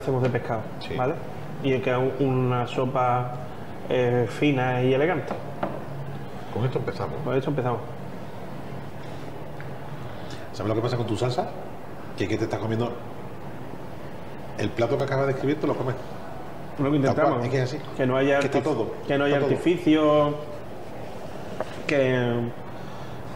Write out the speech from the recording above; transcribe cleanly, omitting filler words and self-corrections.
hacemos de pescado, Sí. ¿vale? Y queda una sopa fina y elegante. Con esto empezamos. Por eso empezamos. ¿Sabes lo que pasa con tu salsa? Que te estás comiendo el plato que acabas de escribir, te lo comes. Lo que Tal intentamos, cual, es que es así. que no haya, Que está todo, que no haya está todo. artificio, que